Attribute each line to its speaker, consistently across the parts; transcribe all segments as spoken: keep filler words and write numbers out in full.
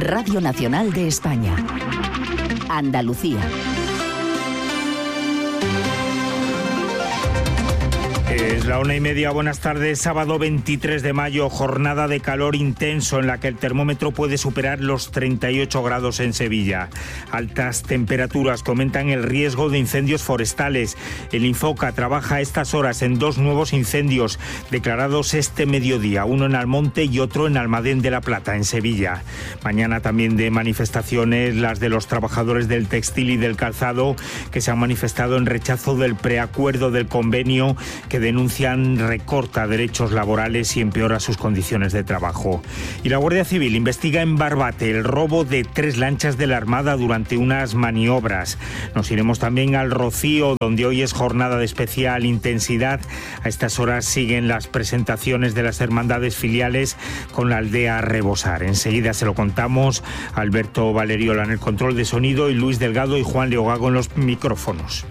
Speaker 1: Radio Nacional de España. Andalucía.
Speaker 2: Es la una y media, buenas tardes, sábado veintitrés de mayo, jornada de calor intenso en la que el termómetro puede superar los treinta y ocho grados en Sevilla. Altas temperaturas que aumentan el riesgo de incendios forestales. El Infoca trabaja a estas horas en dos nuevos incendios declarados este mediodía, uno en Almonte y otro en Almadén de la Plata, en Sevilla. Mañana también de manifestaciones, las de los trabajadores del textil y del calzado, que se han manifestado en rechazo del preacuerdo del convenio que denuncian recorta derechos laborales y empeora sus condiciones de trabajo. Y la Guardia Civil investiga en Barbate el robo de tres lanchas de la Armada durante unas maniobras. Nos iremos también al Rocío, donde hoy es jornada de especial intensidad. A estas horas siguen las presentaciones de las hermandades filiales con la aldea Rebosar. Enseguida se lo contamos. Alberto Valeriola en el control de sonido y Luis Delgado y Juan Leogago en los micrófonos.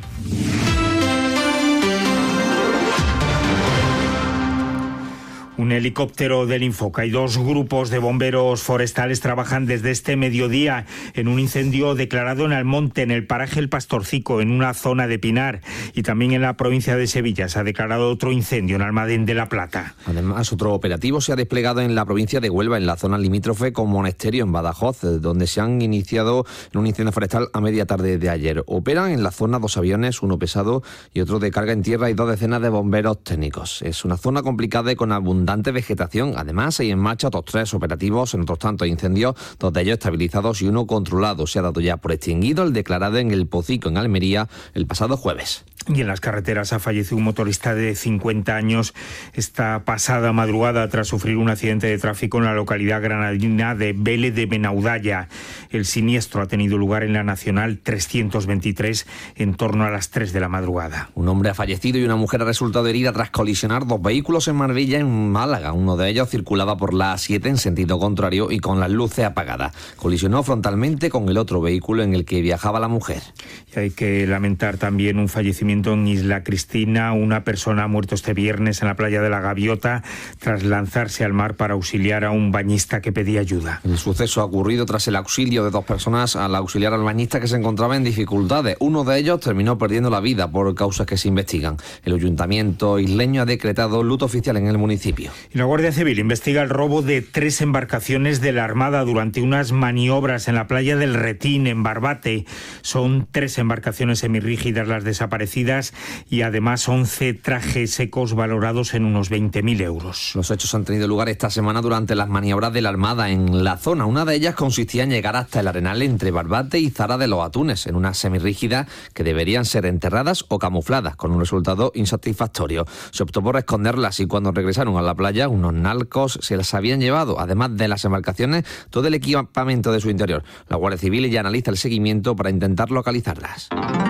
Speaker 2: Un helicóptero del Infoca y dos grupos de bomberos forestales trabajan desde este mediodía en un incendio declarado en Almonte, en el paraje El Pastorcico, en una zona de pinar, y también en la provincia de Sevilla se ha declarado otro incendio en Almadén de la Plata.
Speaker 3: Además, otro operativo se ha desplegado en la provincia de Huelva, en la zona limítrofe con Monesterio, en Badajoz, donde se han iniciado en un incendio forestal a media tarde de ayer. Operan en la zona dos aviones, uno pesado y otro de carga en tierra, y dos decenas de bomberos técnicos. Es una zona complicada y con abundante vegetación. Además, hay en marcha otros tres operativos en otros tantos incendios, dos de ellos estabilizados y uno controlado. Se ha dado ya por extinguido el declarado en El Pocico, en Almería, el pasado jueves.
Speaker 2: Y en las carreteras ha fallecido un motorista de cincuenta años esta pasada madrugada tras sufrir un accidente de tráfico en la localidad granadina de Vélez de Benaudalla. El siniestro ha tenido lugar en la Nacional trescientos veintitrés en torno a las tres de la madrugada.
Speaker 3: Un hombre ha fallecido y una mujer ha resultado herida tras colisionar dos vehículos en Marbella, en Málaga. Uno de ellos circulaba por la A siete en sentido contrario y con las luces apagadas. Colisionó frontalmente con el otro vehículo en el que viajaba la mujer.
Speaker 2: Y hay que lamentar también un fallecimiento en Isla Cristina. Una persona ha muerto este viernes en la playa de la Gaviota tras lanzarse al mar para auxiliar a un bañista que pedía ayuda.
Speaker 3: El suceso ha ocurrido tras el auxilio de dos personas al auxiliar al bañista que se encontraba en dificultades. Uno de ellos terminó perdiendo la vida por causas que se investigan. El ayuntamiento isleño ha decretado luto oficial en el municipio.
Speaker 2: Y la Guardia Civil investiga el robo de tres embarcaciones de la Armada durante unas maniobras en la playa del Retín, en Barbate. Son tres embarcaciones semirrígidas las desaparecidas y además once trajes secos valorados en unos veinte mil euros.
Speaker 3: Los hechos han tenido lugar esta semana durante las maniobras de la Armada en la zona. Una de ellas consistía en llegar hasta el Arenal entre Barbate y Zara de los Atunes, en unas semirrígidas que deberían ser enterradas o camufladas, con un resultado insatisfactorio. Se optó por esconderlas y cuando regresaron a la playa, unos narcos se las habían llevado, además de las embarcaciones, todo el equipamiento de su interior. La Guardia Civil ya analiza el seguimiento para intentar localizarlas.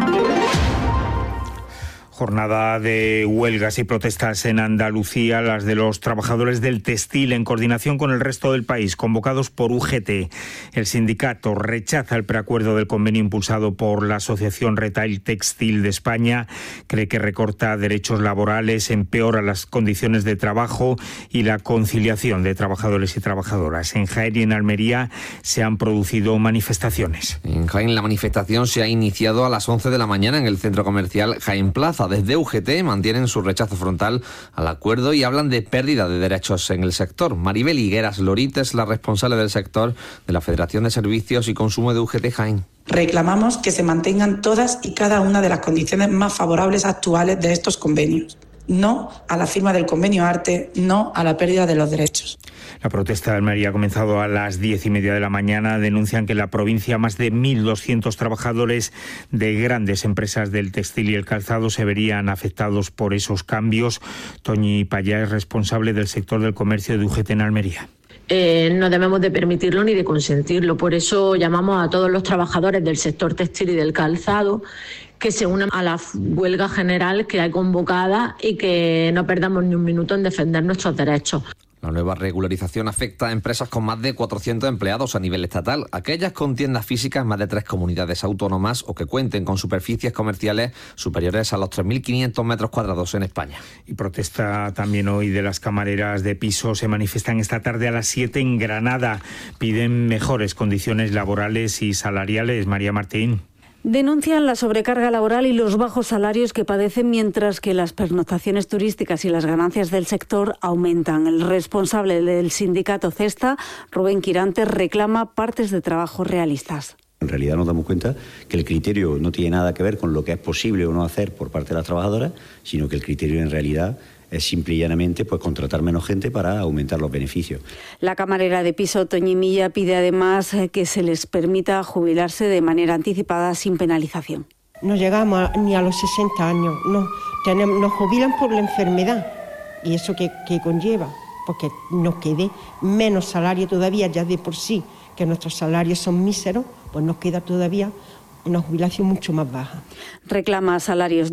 Speaker 2: Jornada de huelgas y protestas en Andalucía, las de los trabajadores del textil en coordinación con el resto del país, convocados por U G T. El sindicato rechaza el preacuerdo del convenio impulsado por la Asociación Retail Textil de España. Cree que recorta derechos laborales, empeora las condiciones de trabajo y la conciliación de trabajadores y trabajadoras. En Jaén y en Almería se han producido manifestaciones.
Speaker 3: En Jaén la manifestación se ha iniciado a las once de la mañana en el centro comercial Jaén Plaza. Desde U G T mantienen su rechazo frontal al acuerdo y hablan de pérdida de derechos en el sector. Maribel Higueras Lorit es la responsable del sector de la Federación de Servicios y Consumo de U G T Jaén.
Speaker 4: Reclamamos que se mantengan todas y cada una de las condiciones más favorables actuales de estos convenios. No a la firma del convenio ARTE, no a la pérdida de los derechos.
Speaker 2: La protesta de Almería ha comenzado a las diez y media de la mañana. Denuncian que en la provincia más de mil doscientos trabajadores de grandes empresas del textil y el calzado se verían afectados por esos cambios. Toñi Payá es responsable del sector del comercio de U G T en Almería.
Speaker 5: Eh, no debemos de permitirlo ni de consentirlo. Por eso llamamos a todos los trabajadores del sector textil y del calzado que se unan a la huelga general que hay convocada y que no perdamos ni un minuto en defender nuestros derechos.
Speaker 3: La nueva regularización afecta a empresas con más de cuatrocientos empleados a nivel estatal, aquellas con tiendas físicas en más de tres comunidades autónomas o que cuenten con superficies comerciales superiores a los tres mil quinientos metros cuadrados en España.
Speaker 2: Y protesta también hoy de las camareras de piso. Se manifiestan esta tarde a las siete en Granada. Piden mejores condiciones laborales y salariales. María Martín.
Speaker 6: Denuncian la sobrecarga laboral y los bajos salarios que padecen mientras que las pernoctaciones turísticas y las ganancias del sector aumentan. El responsable del sindicato Cesta, Rubén Quirante, reclama partes de trabajo realistas.
Speaker 7: En realidad nos damos cuenta que el criterio no tiene nada que ver con lo que es posible o no hacer por parte de las trabajadoras, sino que el criterio en realidad es simple y llanamente pues, contratar menos gente para aumentar los beneficios.
Speaker 6: La camarera de piso Toñimilla pide además que se les permita jubilarse de manera anticipada sin penalización.
Speaker 8: No llegamos a, ni a los sesenta años, no, tenemos, nos jubilan por la enfermedad y eso que, que conlleva, porque nos quede menos salario todavía, ya de por sí que nuestros salarios son míseros, pues nos queda todavía una jubilación mucho más baja.
Speaker 6: Reclama salarios